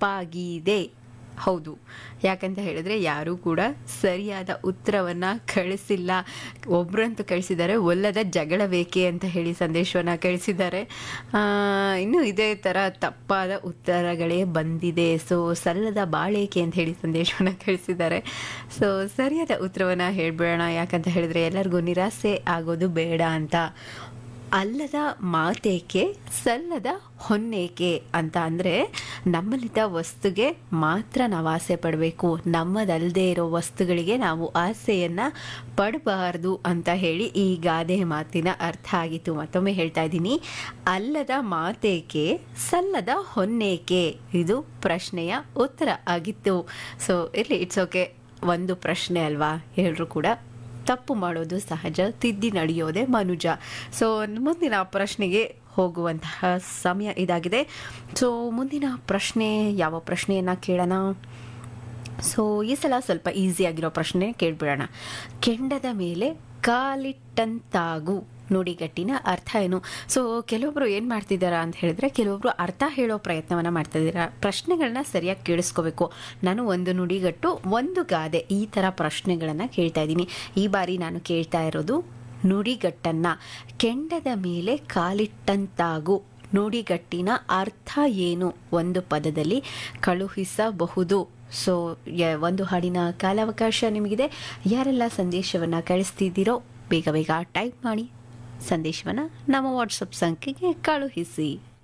ತಪ್ಪಾಗಿದೆ. ಹೌದು, ಯಾಕಂತ ಹೇಳಿದ್ರೆ ಯಾರೂ ಕೂಡ ಸರಿಯಾದ ಉತ್ತರವನ್ನು ಕಳಿಸಿಲ್ಲ. ಒಬ್ಬರಂತೂ ಕಳಿಸಿದ್ದಾರೆ, ಒಲ್ಲದ ಜಗಳ ಬೇಕೆ ಅಂತ ಹೇಳಿ ಸಂದೇಶವನ್ನು ಕಳಿಸಿದ್ದಾರೆ. ಇನ್ನು ಇದೇ ಥರ ತಪ್ಪಾದ ಉತ್ತರಗಳೇ ಬಂದಿದೆ. ಸೊ ಸಲ್ಲದ ಬಾಳೇಕೆ ಅಂತ ಹೇಳಿ ಸಂದೇಶವನ್ನು ಕಳಿಸಿದ್ದಾರೆ. ಸೊ ಸರಿಯಾದ ಉತ್ತರವನ್ನು ಹೇಳ್ಬೇಡ, ಯಾಕಂತ ಹೇಳಿದ್ರೆ ಎಲ್ಲರಿಗೂ ನಿರಾಸೆ ಆಗೋದು ಬೇಡ ಅಂತ. ಅಲ್ಲದ ಮಾತೇಕೆ ಸಲ್ಲದ ಹೊನ್ನೇಕೆ ಅಂತ ಅಂದರೆ, ನಮ್ಮಲ್ಲಿದ್ದ ವಸ್ತುಗೆ ಮಾತ್ರ ನಾವು ಆಸೆ ಪಡಬೇಕು, ನಮ್ಮದಲ್ಲದೆ ಇರೋ ವಸ್ತುಗಳಿಗೆ ನಾವು ಆಸೆಯನ್ನು ಪಡಬಾರ್ದು ಅಂತ ಹೇಳಿ ಈ ಗಾದೆ ಮಾತಿನ ಅರ್ಥ ಆಗಿತ್ತು. ಮತ್ತೊಮ್ಮೆ ಹೇಳ್ತಾ ಇದ್ದೀನಿ, ಅಲ್ಲದ ಮಾತೇಕೆ ಸಲ್ಲದ ಹೊನ್ನೇಕೆ, ಇದು ಪ್ರಶ್ನೆಯ ಉತ್ತರ ಆಗಿತ್ತು. ಸೊ ಇರಲಿ, ಇಟ್ಸ್ ಓಕೆ. ಒಂದು ಪ್ರಶ್ನೆ ಅಲ್ವಾ, ಎಲ್ಲರೂ ಕೂಡ ತಪ್ಪು ಮಾಡೋದು ಸಹಜ, ತಿದ್ದಿ ನಡೆಯೋದೆ ಮನುಜ. ಸೊ ಮುಂದಿನ ಪ್ರಶ್ನೆಗೆ ಹೋಗುವಂತಹ ಸಮಯ ಇದಾಗಿದೆ. ಸೊ ಮುಂದಿನ ಪ್ರಶ್ನೆ, ಯಾವ ಪ್ರಶ್ನೆಯನ್ನು ಕೇಳೋಣ? ಸೊ ಈ ಸಲ ಸ್ವಲ್ಪ ಈಸಿಯಾಗಿರೋ ಪ್ರಶ್ನೆ ಕೇಳ್ಬಿಡೋಣ. ಕೆಂಡದ ಮೇಲೆ ಕಾಲಿಟ್ಟಂತಾಗು ನುಡಿಗಟ್ಟಿನ ಅರ್ಥ ಏನು? ಸೊ ಕೆಲವೊಬ್ರು ಏನು ಮಾಡ್ತಿದ್ದಾರಾ ಅಂತ ಹೇಳಿದ್ರೆ, ಕೆಲವೊಬ್ರು ಅರ್ಥ ಹೇಳೋ ಪ್ರಯತ್ನವನ್ನು ಮಾಡ್ತಿದ್ದೀರಾ. ಪ್ರಶ್ನೆಗಳನ್ನ ಸರಿಯಾಗಿ ಕೇಳಿಸ್ಕೋಬೇಕು. ನಾನು ಒಂದು ನುಡಿಗಟ್ಟು, ಒಂದು ಗಾದೆ, ಈ ಥರ ಪ್ರಶ್ನೆಗಳನ್ನು ಕೇಳ್ತಾ ಇದ್ದೀನಿ. ಈ ಬಾರಿ ನಾನು ಕೇಳ್ತಾ ಇರೋದು ನುಡಿಗಟ್ಟನ್ನು. ಕೆಂಡದ ಮೇಲೆ ಕಾಲಿಟ್ಟಂತಾಗು ನುಡಿಗಟ್ಟಿನ ಅರ್ಥ ಏನು? ಒಂದು ಪದದಲ್ಲಿ ಕಳುಹಿಸಬಹುದು. ಸೊ ಒಂದು ಹಾಡಿನ ಕಾಲಾವಕಾಶ ನಿಮಗಿದೆ. ಯಾರೆಲ್ಲ ಸಂದೇಶವನ್ನು ಕಳಿಸ್ತಿದ್ದೀರೋ ಬೇಗ ಬೇಗ ಟೈಪ್ ಮಾಡಿ ಸಂದೇಶವನ್ನು ನಮ್ಮ ವಾಟ್ಸಪ್ ಸಂಖ್ಯೆಗೆ ಕಳುಹಿಸಿ.